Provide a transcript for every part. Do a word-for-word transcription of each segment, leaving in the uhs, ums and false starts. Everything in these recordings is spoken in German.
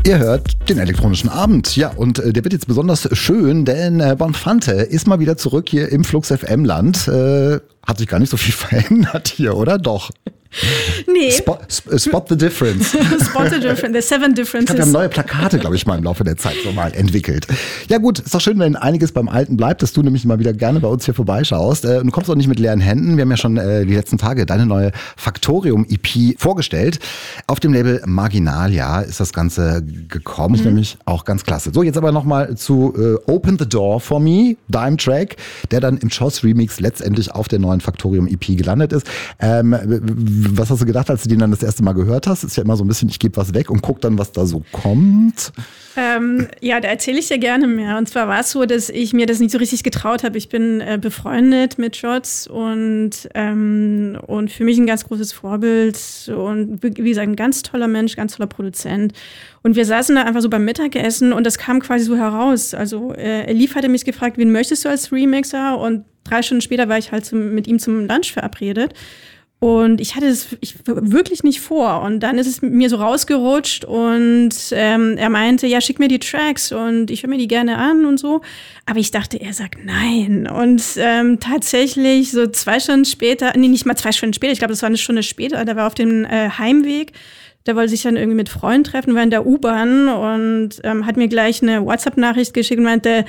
Ihr hört den elektronischen Abend. Ja, und äh, der wird jetzt besonders schön, denn äh, Bonfante ist mal wieder zurück hier im Flux F M-Land. Äh, hat sich gar nicht so viel verändert hier, oder? Doch. Nee. Spot, spot the difference. Spot the difference, the seven differences. Ich glaube, wir haben neue Plakate, glaube ich, mal im Laufe der Zeit so mal entwickelt. Ja gut, ist doch schön, wenn einiges beim Alten bleibt, dass du nämlich mal wieder gerne bei uns hier vorbeischaust. Äh, du kommst auch nicht mit leeren Händen. Wir haben ja schon äh, die letzten Tage deine neue Faktorium-E P vorgestellt. Auf dem Label Marginalia ist das Ganze gekommen. Ist mhm. nämlich auch ganz klasse. So, jetzt aber nochmal zu äh, Open the Door for Me, deinem Track, der dann im Choss Remix letztendlich auf der neuen Faktorium-E P gelandet ist. Ähm, Was hast du gedacht, als du den dann das erste Mal gehört hast? Ist ja immer so ein bisschen, ich gebe was weg und guck dann, was da so kommt. Ähm, ja, da erzähle ich dir gerne mehr. Und zwar war es so, dass ich mir das nicht so richtig getraut habe. Ich bin äh, befreundet mit Choss und, ähm, und für mich ein ganz großes Vorbild und wie gesagt, ein ganz toller Mensch, ganz toller Produzent. Und wir saßen da einfach so beim Mittagessen und das kam quasi so heraus. Also äh, Elif hatte mich gefragt, wen möchtest du als Remixer? Und drei Stunden später war ich halt zum, mit ihm zum Lunch verabredet. Und ich hatte es ich, wirklich nicht vor. Und dann ist es mir so rausgerutscht und ähm, er meinte, ja, schick mir die Tracks und ich höre mir die gerne an und so. Aber ich dachte, er sagt nein. Und ähm, tatsächlich so zwei Stunden später, nee, nicht mal zwei Stunden später, ich glaube, das war eine Stunde später, da war auf dem äh, Heimweg. Der wollte sich dann irgendwie mit Freunden treffen, war in der U-Bahn und ähm, hat mir gleich eine WhatsApp-Nachricht geschickt und meinte,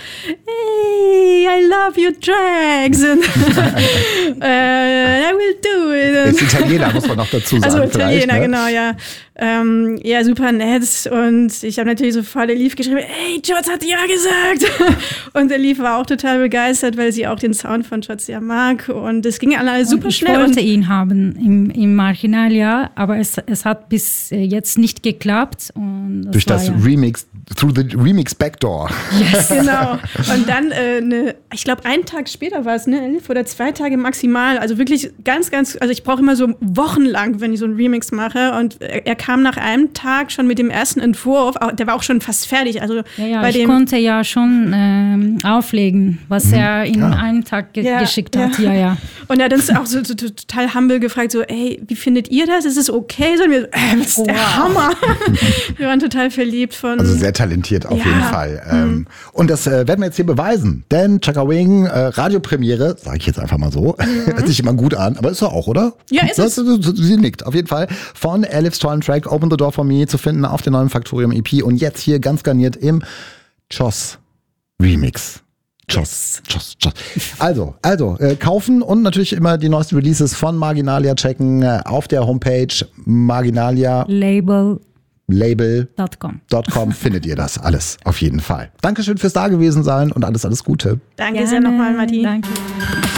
hey, I love your tracks. And, uh, I will do it. Ist Italiener, muss man noch dazu sagen. Also Italiener, ne? genau, ja. Ähm, ja, super nett. Und ich habe natürlich sofort Elif geschrieben, hey, Choss hat ja gesagt. Und Elif war auch total begeistert, weil sie auch den Sound von Choss ja mag. Und es ging alle super ich schnell. Ich wollte ihn haben im, im Marginalia, aber es, es hat bis jetzt nicht geklappt. Und das Durch das ja. Remix, through the Remix Backdoor. Yes, genau. Und dann, äh, ne, ich glaube, einen Tag später war es, ne, Elif, oder zwei Tage maximal. Also wirklich ganz, ganz, also ich brauche immer so wochenlang, wenn ich so einen Remix mache. Und er, er kam nach einem Tag schon mit dem ersten Entwurf, der war auch schon fast fertig. Also ja, ja, bei ich dem konnte ja schon ähm, auflegen, was mhm. er in ja. einem Tag ge- ja, geschickt ja. hat. Ja, ja. Und er hat uns auch so, so total humble gefragt, so, ey, wie findet ihr das? Ist es okay? So, und wir so, äh, das ist wow. der Hammer. Wir waren total verliebt von... Also sehr talentiert auf ja. jeden Fall. Mhm. Ähm, und das äh, werden wir jetzt hier beweisen. Denn Chaka Wing, äh, Radiopremiere, sage ich jetzt einfach mal so, mhm. hört sich immer gut an, aber ist er auch, oder? Ja, ist es. Sie nickt, auf jeden Fall. Von Elif's tollen Track Open the Door for Me zu finden auf der neuen Faktorium E P und jetzt hier ganz garniert im Choss Remix. Choss, Choss, Choss. Also, also äh, kaufen und natürlich immer die neuesten Releases von Marginalia checken äh, auf der Homepage Marginalia Label. Label Dot com. .com findet ihr das alles auf jeden Fall. Dankeschön fürs Dagewesen sein und alles, alles Gute. Danke sehr nochmal, Martin. Danke.